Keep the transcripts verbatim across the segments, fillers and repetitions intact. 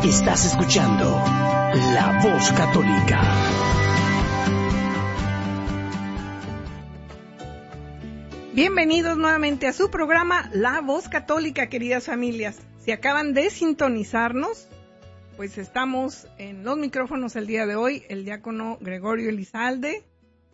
Estás escuchando La Voz Católica. Bienvenidos nuevamente a su programa La Voz Católica, queridas familias. Si acaban de sintonizarnos, pues estamos en los micrófonos el día de hoy, el diácono Gregorio Elizalde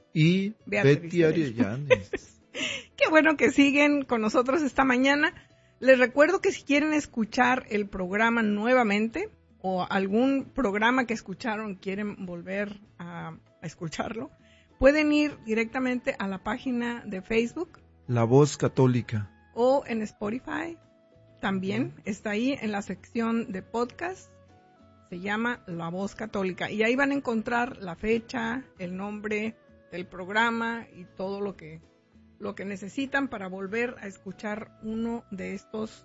y Beatriz Betty Arellanes. Qué bueno que siguen con nosotros esta mañana. Les recuerdo que si quieren escuchar el programa nuevamente o algún programa que escucharon quieren volver a, a escucharlo, pueden ir directamente a la página de Facebook La Voz Católica o en Spotify. También está ahí en la sección de podcast, se llama La Voz Católica y ahí van a encontrar la fecha, el nombre del programa y todo lo que lo que necesitan para volver a escuchar uno de estos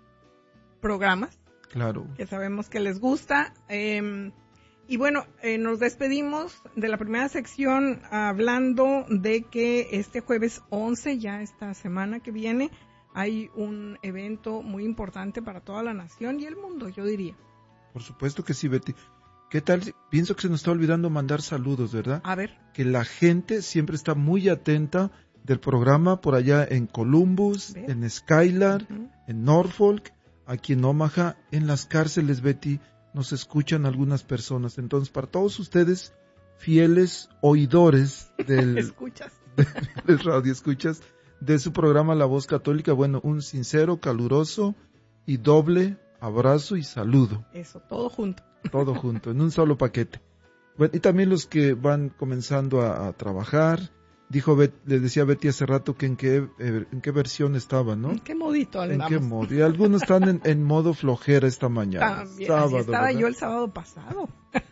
programas. Claro. Que sabemos que les gusta. Eh, y bueno, eh, nos despedimos de la primera sección hablando de que este jueves once, ya esta semana que viene, hay un evento muy importante para toda la nación y el mundo, yo diría. Por supuesto que sí, Betty. ¿Qué tal? Pienso que se nos está olvidando mandar saludos, ¿verdad? A ver. Que la gente siempre está muy atenta del programa por allá en Columbus, ¿ves? En Skylar, uh-huh. en Norfolk, aquí en Omaha, en las cárceles, Betty, nos escuchan algunas personas. Entonces, para todos ustedes, fieles oidores del ¿Escuchas? De, de radio escuchas de su programa La Voz Católica, bueno, un sincero, caluroso y doble abrazo y saludo. Eso, todo junto. Todo junto, en un solo paquete. Bueno, y también los que van comenzando a, a trabajar. Dijo, Bet, le decía a Betty hace rato que en qué, eh, en qué versión estaba, ¿no? ¿En qué modito andamos? ¿En qué modo? Y algunos están en, en modo flojera esta mañana. También, sábado, así estaba ¿verdad? Yo el sábado pasado.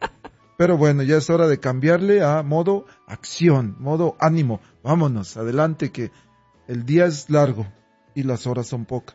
Pero bueno, ya es hora de cambiarle a modo acción, modo ánimo. Vámonos, adelante, que el día es largo y las horas son pocas.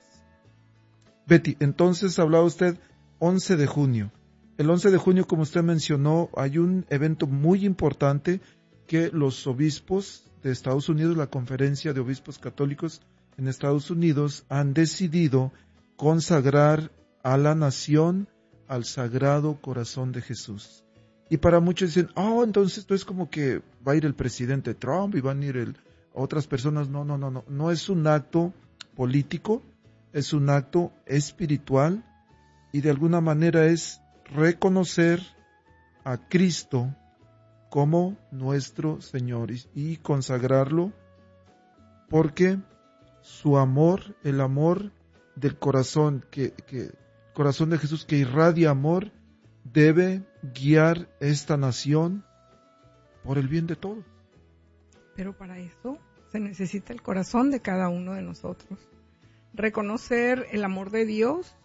Betty, entonces hablaba usted once de junio. El once de junio, como usted mencionó, hay un evento muy importante que los obispos de Estados Unidos, la Conferencia de Obispos Católicos en Estados Unidos, han decidido consagrar a la nación al Sagrado Corazón de Jesús. Y para muchos dicen, oh, entonces esto es como que va a ir el presidente Trump y van a ir el, otras personas. No, no, no, no. No es un acto político, es un acto espiritual y de alguna manera es reconocer a Cristo como nuestro Señor y, y consagrarlo porque su amor, el amor del corazón, que, que corazón de Jesús que irradia amor, debe guiar esta nación por el bien de todos. Pero para eso se necesita el corazón de cada uno de nosotros. Reconocer el amor de Dios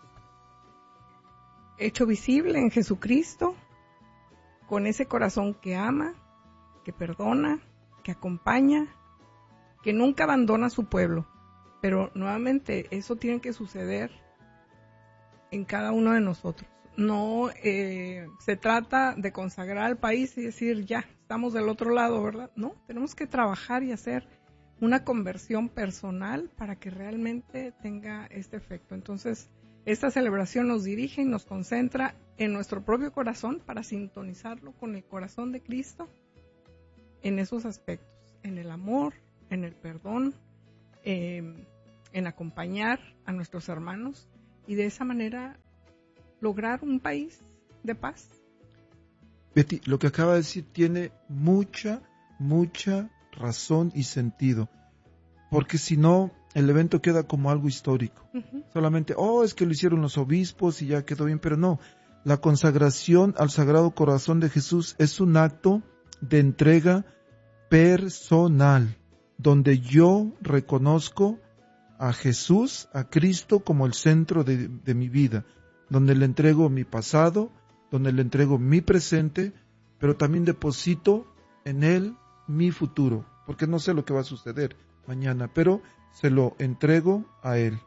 hecho visible en Jesucristo, con ese corazón que ama, que perdona, que acompaña, que nunca abandona a su pueblo. Pero nuevamente eso tiene que suceder en cada uno de nosotros. No eh, se trata de consagrar al país y decir, ya, estamos del otro lado, ¿verdad? No, tenemos que trabajar y hacer una conversión personal para que realmente tenga este efecto. Entonces, esta celebración nos dirige y nos concentra en nuestro propio corazón para sintonizarlo con el corazón de Cristo en esos aspectos, en el amor, en el perdón, eh, en acompañar a nuestros hermanos y de esa manera lograr un país de paz. Betty, lo que acaba de decir tiene mucha, mucha razón y sentido, porque si no, el evento queda como algo histórico. Uh-huh. Solamente, oh, es que lo hicieron los obispos y ya quedó bien, pero no. La consagración al Sagrado Corazón de Jesús es un acto de entrega personal, donde yo reconozco a Jesús, a Cristo, como el centro de, de mi vida, donde le entrego mi pasado, donde le entrego mi presente, pero también deposito en Él mi futuro, porque no sé lo que va a suceder mañana, pero se lo entrego a Él.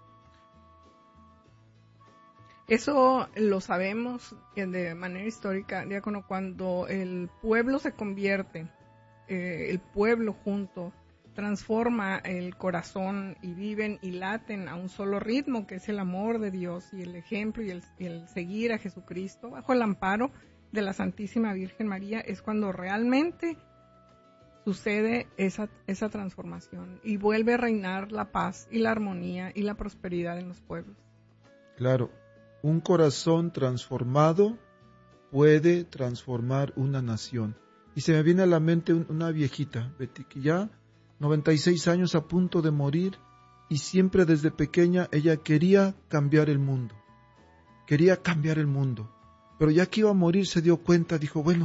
Eso lo sabemos de manera histórica, diácono, cuando el pueblo se convierte, eh, el pueblo junto transforma el corazón y viven y laten a un solo ritmo, que es el amor de Dios y el ejemplo y el, y el seguir a Jesucristo bajo el amparo de la Santísima Virgen María, es cuando realmente sucede esa, esa transformación y vuelve a reinar la paz y la armonía y la prosperidad en los pueblos. Claro, un corazón transformado puede transformar una nación. Y se me viene a la mente una viejita, Betty, que ya noventa y seis años, a punto de morir, y siempre desde pequeña ella quería cambiar el mundo. Quería cambiar el mundo. Pero ya que iba a morir se dio cuenta, dijo, bueno,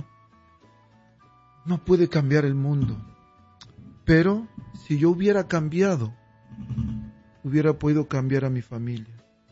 no puede cambiar el mundo. Pero si yo hubiera cambiado, hubiera podido cambiar a mi familia.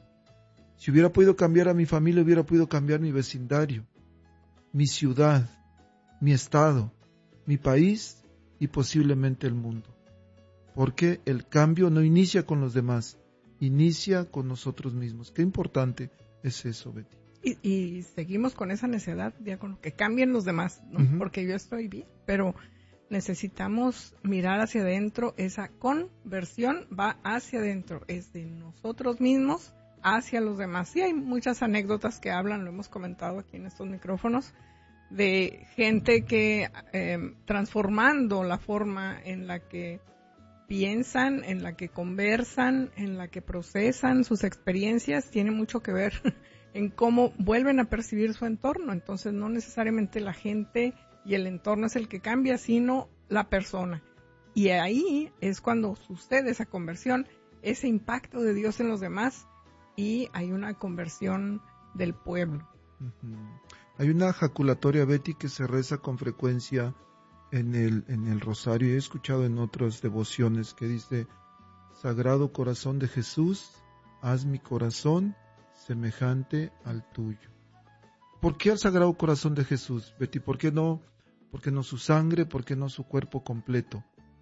Si hubiera podido cambiar a mi familia, hubiera podido cambiar mi vecindario, mi ciudad, mi estado, mi país y posiblemente el mundo. Porque el cambio no inicia con los demás, inicia con nosotros mismos. Qué importante es eso, Betty. Y, y seguimos con esa necedad, diácono, que cambien los demás, ¿no? Uh-huh. Porque yo estoy bien, pero necesitamos mirar hacia adentro. Esa conversión va hacia adentro, es de nosotros mismos hacia los demás. Y hay muchas anécdotas que hablan, lo hemos comentado aquí en estos micrófonos, de gente que eh, transformando la forma en la que piensan, en la que conversan, en la que procesan sus experiencias, tiene mucho que ver en cómo vuelven a percibir su entorno. Entonces no necesariamente la gente y el entorno es el que cambia, sino la persona. Y ahí es cuando sucede esa conversión, ese impacto de Dios en los demás, y hay una conversión del pueblo. Uh-huh. Hay una jaculatoria, Betty, que se reza con frecuencia en el, en el rosario. He escuchado en otras devociones que dice: Sagrado Corazón de Jesús, haz mi corazón semejante al tuyo. ¿Por qué al Sagrado Corazón de Jesús, Betty? ¿Por qué no, por qué no su sangre? ¿Por qué no su cuerpo completo?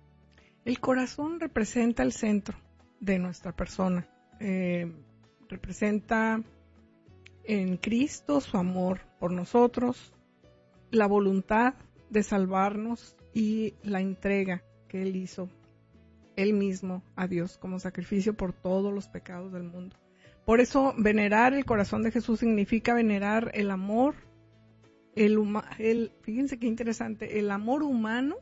El corazón representa el centro de nuestra persona. Eh, representa en Cristo su amor por nosotros, la voluntad de salvarnos y la entrega que Él hizo, Él mismo, a Dios como sacrificio por todos los pecados del mundo. Por eso venerar el corazón de Jesús significa venerar el amor, el, huma, el fíjense qué interesante, el amor humano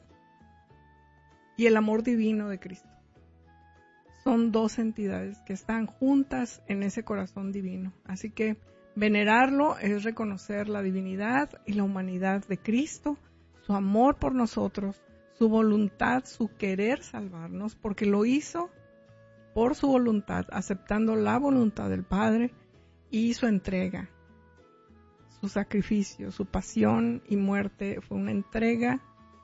y el amor divino de Cristo. Son dos entidades que están juntas en ese corazón divino. Así que venerarlo es reconocer la divinidad y la humanidad de Cristo, su amor por nosotros, su voluntad, su querer salvarnos, porque lo hizo por su voluntad, aceptando la voluntad del Padre, y su entrega, su sacrificio, su pasión y muerte fue una entrega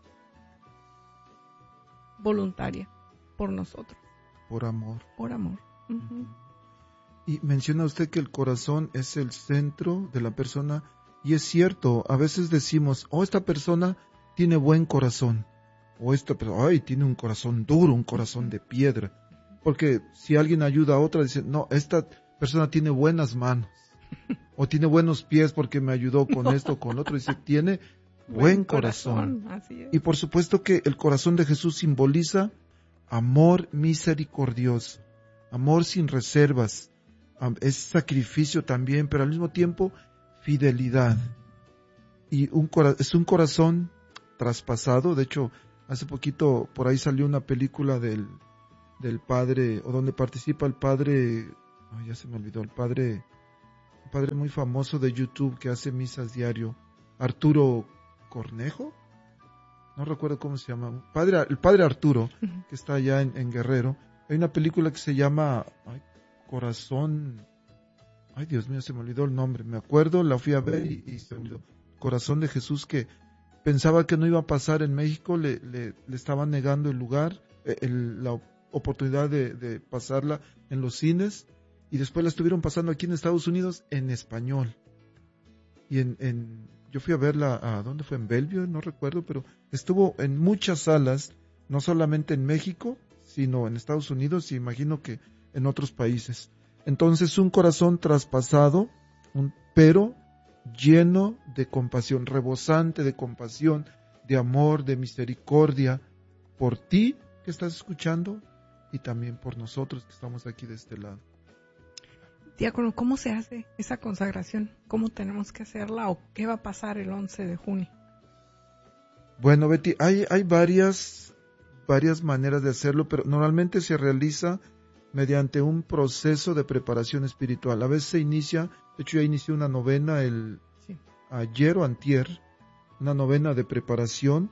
voluntaria por nosotros. Por amor. Por amor. Uh-huh. Y menciona usted que el corazón es el centro de la persona, y es cierto, a veces decimos, oh, esta persona tiene buen corazón, o esta persona, ay, tiene un corazón duro, un corazón de piedra, porque si alguien ayuda a otra, dice, no, esta persona tiene buenas manos, o tiene buenos pies porque me ayudó con esto o con otro, dice, tiene buen, buen corazón. corazón. Así es. Y por supuesto que el corazón de Jesús simboliza amor misericordioso, amor sin reservas, es sacrificio también, pero al mismo tiempo fidelidad. Y un es un corazón traspasado. De hecho, hace poquito por ahí salió una película del, del padre, o donde participa el padre, oh, ya se me olvidó, el padre, un padre muy famoso de YouTube que hace misas diario, Arturo Cornejo, no recuerdo cómo se llama, padre, el padre Arturo, que está allá en, en Guerrero. Hay una película que se llama ay, Corazón, ay Dios mío, se me olvidó el nombre, me acuerdo, la fui a ver y, y se me olvidó. Corazón de Jesús, que pensaba que no iba a pasar en México, le, le, le estaban negando el lugar, el, la oportunidad de, de pasarla en los cines, y después la estuvieron pasando aquí en Estados Unidos en español. Y en, en yo fui a verla, ¿a dónde fue? En Bellevue, no recuerdo, pero estuvo en muchas salas, no solamente en México, sino en Estados Unidos, y imagino que en otros países. Entonces, un corazón traspasado, un, pero lleno de compasión, rebosante de compasión, de amor, de misericordia por ti, que estás escuchando y también por nosotros que estamos aquí de este lado. Diácono, ¿cómo se hace esa consagración? ¿Cómo tenemos que hacerla o qué va a pasar el once de junio? Bueno, Betty, hay, hay varias, varias maneras de hacerlo, pero normalmente se realiza mediante un proceso de preparación espiritual. A veces se inicia, de hecho ya inicié una novena el sí. ayer o antier, una novena de preparación.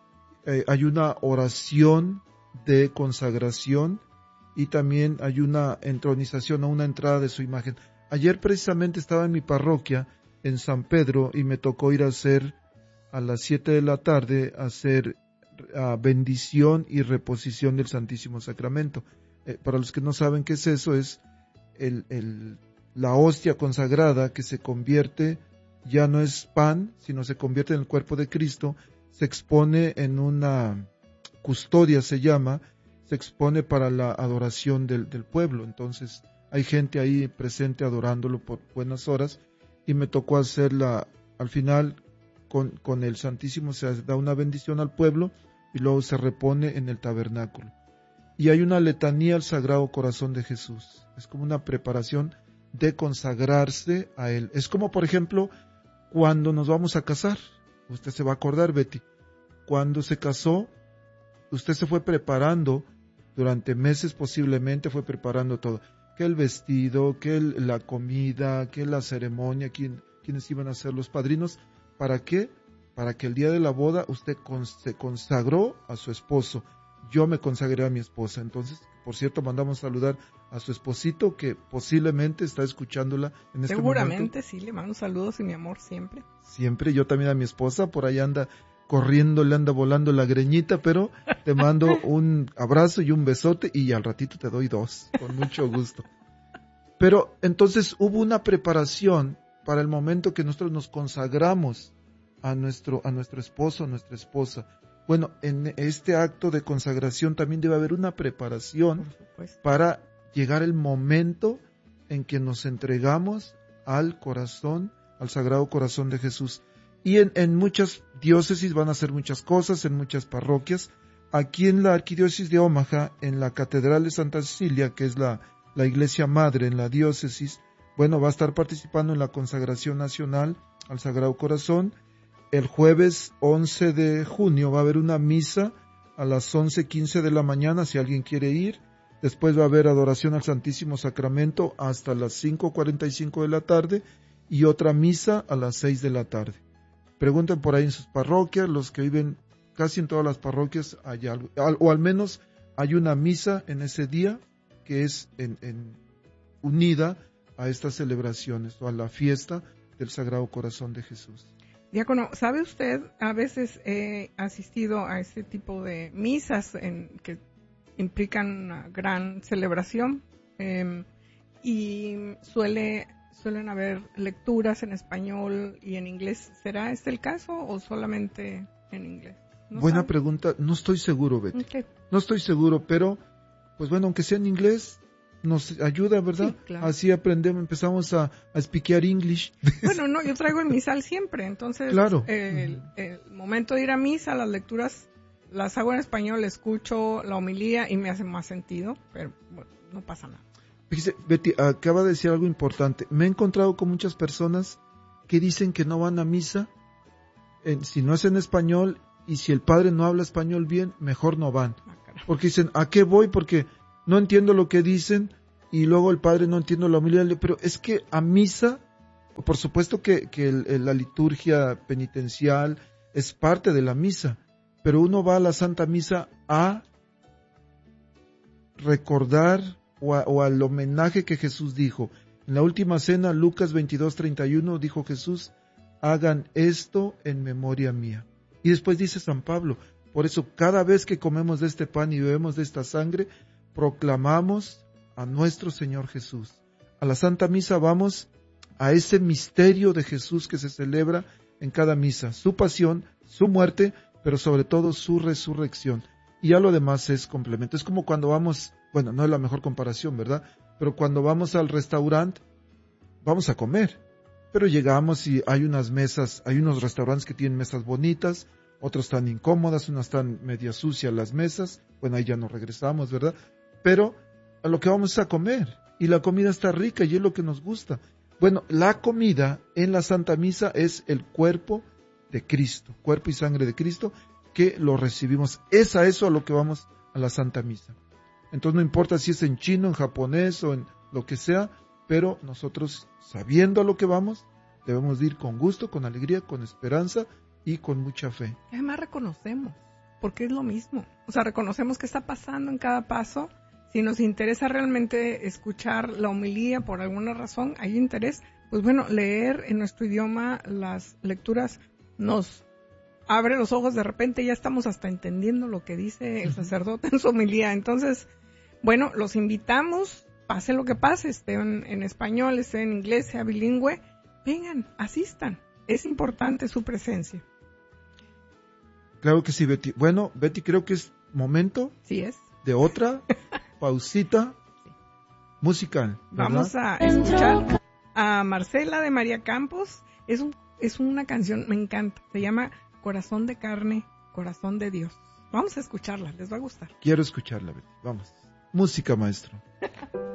Eh, hay una oración de consagración y también hay una entronización o una entrada de su imagen. Ayer precisamente estaba en mi parroquia, en San Pedro, y me tocó ir a hacer a las siete de la tarde, a hacer uh, bendición y reposición del Santísimo Sacramento. Eh, para los que no saben qué es eso, es el, el, la hostia consagrada que se convierte, ya no es pan, sino se convierte en el cuerpo de Cristo, se expone en una custodia, se llama, se expone para la adoración del, del pueblo. Entonces hay gente ahí presente adorándolo por buenas horas, y me tocó hacerla al final con, con el Santísimo. Se da una bendición al pueblo y luego se repone en el tabernáculo. Y hay una letanía al Sagrado Corazón de Jesús. Es como una preparación de consagrarse a Él. Es como, por ejemplo, cuando nos vamos a casar. Usted se va a acordar, Betty. Cuando se casó, usted se fue preparando durante meses, posiblemente fue preparando todo. Que el vestido, que el, la comida, que la ceremonia, quién, quiénes iban a ser los padrinos. ¿Para qué? Para que el día de la boda usted con, se consagró a su esposo. Yo me consagré a mi esposa. Entonces, por cierto, mandamos saludar a su esposito que posiblemente está escuchándola en este momento. Seguramente sí, le mando saludos y mi amor siempre. Siempre, yo también a mi esposa, por ahí anda corriendo, le anda volando la greñita, pero te mando un abrazo y un besote y al ratito te doy dos, con mucho gusto. Pero entonces hubo una preparación para el momento que nosotros nos consagramos a nuestro, a nuestro esposo, a nuestra esposa. Bueno, en este acto de consagración también debe haber una preparación para llegar el momento en que nos entregamos al corazón, al Sagrado Corazón de Jesús. Y en, en muchas diócesis van a hacer muchas cosas, en muchas parroquias. Aquí en la Arquidiócesis de Omaha, en la Catedral de Santa Cecilia, que es la, la iglesia madre en la diócesis, bueno, va a estar participando en la consagración nacional al Sagrado Corazón. El jueves once de junio va a haber una misa a las once quince de la mañana, si alguien quiere ir. Después va a haber adoración al Santísimo Sacramento hasta las cinco cuarenta y cinco de la tarde y otra misa a las seis de la tarde. Pregunten por ahí en sus parroquias, los que viven casi en todas las parroquias hay algo, o al menos hay una misa en ese día que es en, en, unida a estas celebraciones o a la fiesta del Sagrado Corazón de Jesús. Diácono, ¿sabe usted? A veces he asistido a este tipo de misas en, que implican una gran celebración eh, y suele... suelen haber lecturas en español y en inglés. ¿Será este el caso o solamente en inglés? ¿No Buena sabe? pregunta. No estoy seguro, Betty. Okay. No estoy seguro, pero pues bueno, aunque sea en inglés, nos ayuda, ¿verdad? Sí, claro. Así aprendemos, empezamos a, a speakear English. Bueno, no, yo traigo el misal siempre, entonces claro. eh, el, el momento de ir a misa, las lecturas las hago en español, escucho la homilía y me hace más sentido, pero bueno, no pasa nada. Fíjese, Betty, acaba de decir algo importante. Me he encontrado con muchas personas que dicen que no van a misa en, si no es en español, y si el padre no habla español bien, mejor no van. Porque dicen, ¿a qué voy? Porque no entiendo lo que dicen y luego el padre no entiende la homilía. Pero es que a misa, por supuesto que, que el, el, la liturgia penitencial es parte de la misa, pero uno va a la Santa Misa a recordar o, a, o al homenaje que Jesús dijo. En la última cena, Lucas veintidós treinta y uno, dijo Jesús, hagan esto en memoria mía. Y después dice San Pablo, por eso cada vez que comemos de este pan y bebemos de esta sangre, proclamamos a nuestro Señor Jesús. A la Santa Misa vamos a ese misterio de Jesús que se celebra en cada misa, su pasión, su muerte, pero sobre todo su resurrección. Y ya lo demás es complemento. Es como cuando vamos, bueno, no es la mejor comparación, ¿verdad? Pero cuando vamos al restaurante, vamos a comer. Pero llegamos y hay unas mesas, hay unos restaurantes que tienen mesas bonitas, otras están incómodas, unas están media sucias las mesas, bueno, ahí ya nos regresamos, ¿verdad? Pero a lo que vamos a comer, y la comida está rica y es lo que nos gusta. Bueno, la comida en la Santa Misa es el cuerpo de Cristo, cuerpo y sangre de Cristo, que lo recibimos. Es a eso a lo que vamos a la Santa Misa. Entonces no importa si es en chino, en japonés o en lo que sea, pero nosotros, sabiendo a lo que vamos, debemos ir con gusto, con alegría, con esperanza y con mucha fe. Además reconocemos, porque es lo mismo. O sea, reconocemos qué está pasando en cada paso. Si nos interesa realmente escuchar la homilía por alguna razón, hay interés, pues bueno, leer en nuestro idioma las lecturas nos abre los ojos, de repente ya estamos hasta entendiendo lo que dice el sacerdote en su homilía. Entonces, bueno, los invitamos, pase lo que pase, esté en, en español, esté en inglés, sea bilingüe, vengan, asistan. Es importante su presencia. Claro que sí, Betty. Bueno, Betty, creo que es momento Sí es. de otra pausita musical, ¿verdad? Vamos a escuchar a Marcela de María Campos. Es, un, es una canción, me encanta. Se llama Corazón de carne, corazón de Dios. Vamos a escucharla, les va a gustar. Quiero escucharla, Betty. Vamos. Música, maestro.